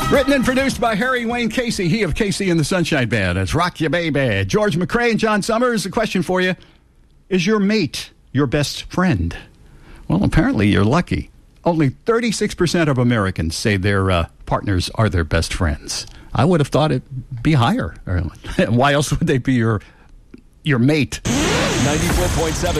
Written and produced by Harry Wayne Casey, he of Casey and the Sunshine Band. It's Rock Ya Baby. George McCrae and John Summers, a question for you. Is your mate your best friend? Well, apparently you're lucky. Only 36% of Americans say their partners are their best friends. I would have thought it'd be higher. Why else would they be your mate? 94.7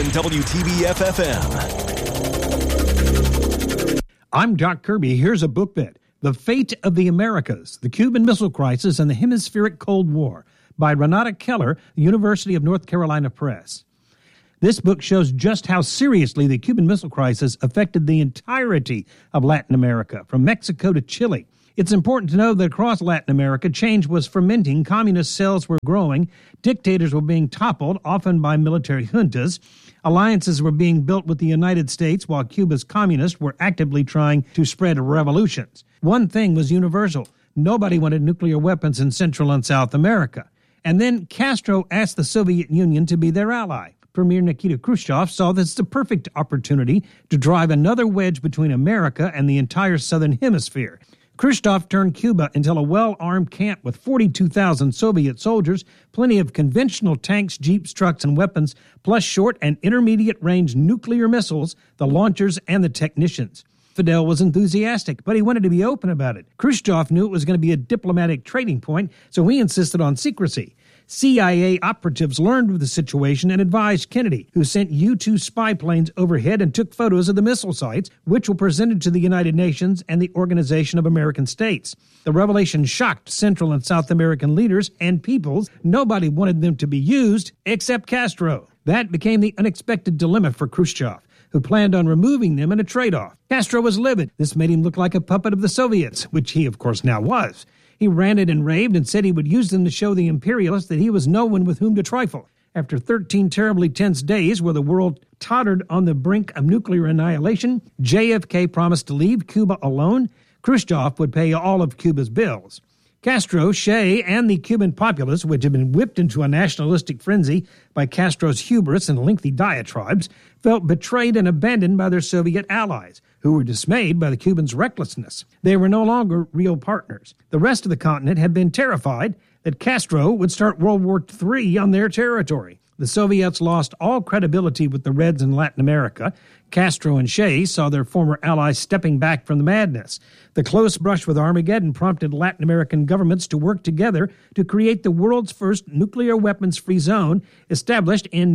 WTBF-FM. I'm Doc Kirby. Here's a book bit. The Fate of the Americas, The Cuban Missile Crisis and the Hemispheric Cold War by Renata Keller, University of North Carolina Press. This book shows just how seriously the Cuban Missile Crisis affected the entirety of Latin America, from Mexico to Chile. It's important to know that across Latin America, change was fermenting, communist cells were growing, dictators were being toppled, often by military juntas, alliances were being built with the United States while Cuba's communists were actively trying to spread revolutions. One thing was universal. Nobody wanted nuclear weapons in Central and South America. And then Castro asked the Soviet Union to be their ally. Premier Nikita Khrushchev saw this as the perfect opportunity to drive another wedge between America and the entire Southern Hemisphere. Khrushchev turned Cuba into a well-armed camp with 42,000 Soviet soldiers, plenty of conventional tanks, jeeps, trucks, and weapons, plus short and intermediate-range nuclear missiles, the launchers, and the technicians. Fidel was enthusiastic, but he wanted to be open about it. Khrushchev knew it was going to be a diplomatic trading point, so he insisted on secrecy. CIA operatives learned of the situation and advised Kennedy, who sent U-2 spy planes overhead and took photos of the missile sites, which were presented to the United Nations and the Organization of American States. The revelation shocked Central and South American leaders and peoples. Nobody wanted them to be used except Castro. That became the unexpected dilemma for Khrushchev, who planned on removing them in a trade-off. Castro was livid. This made him look like a puppet of the Soviets, which he, of course, now was. He ranted and raved and said he would use them to show the imperialists that he was no one with whom to trifle. After 13 terribly tense days where the world tottered on the brink of nuclear annihilation, JFK promised to leave Cuba alone. Khrushchev would pay all of Cuba's bills. Castro, Che, and the Cuban populace, which had been whipped into a nationalistic frenzy by Castro's hubris and lengthy diatribes, felt betrayed and abandoned by their Soviet allies, who were dismayed by the Cubans' recklessness. They were no longer real partners. The rest of the continent had been terrified that Castro would start World War III on their territory. The Soviets lost all credibility with the Reds in Latin America. Castro and Che saw their former allies stepping back from the madness. The close brush with Armageddon prompted Latin American governments to work together to create the world's first nuclear weapons-free zone, established in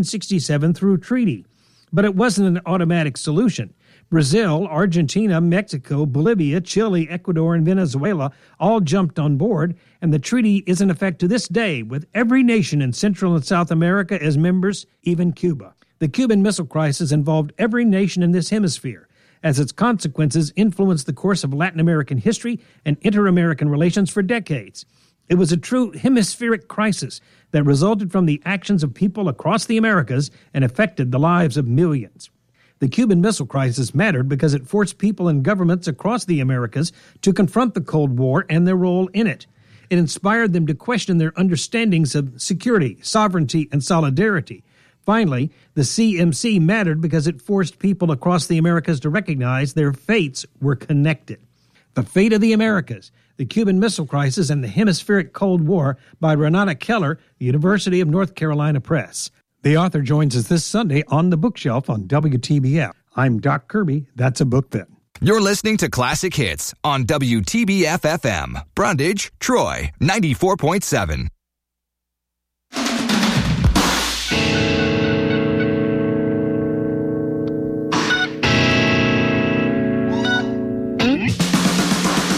1967 through treaty. But it wasn't an automatic solution. Brazil, Argentina, Mexico, Bolivia, Chile, Ecuador, and Venezuela all jumped on board, and the treaty is in effect to this day, with every nation in Central and South America as members, even Cuba. The Cuban Missile Crisis involved every nation in this hemisphere, as its consequences influenced the course of Latin American history and inter-American relations for decades. It was a true hemispheric crisis that resulted from the actions of people across the Americas and affected the lives of millions. The Cuban Missile Crisis mattered because it forced people and governments across the Americas to confront the Cold War and their role in it. It inspired them to question their understandings of security, sovereignty, and solidarity. Finally, the CMC mattered because it forced people across the Americas to recognize their fates were connected. The Fate of the Americas, The Cuban Missile Crisis and the Hemispheric Cold War by Renata Keller, University of North Carolina Press. The author joins us this Sunday on the bookshelf on WTBF. I'm Doc Kirby. That's a book then. You're listening to Classic Hits on WTBF-FM. Brundage, Troy, 94.7.